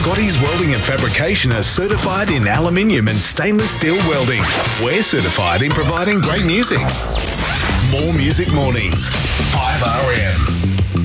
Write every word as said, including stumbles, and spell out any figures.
Scotty's Welding and Fabrication are certified in aluminium and stainless steel welding. We're certified in providing great music. More Music Mornings, five R M.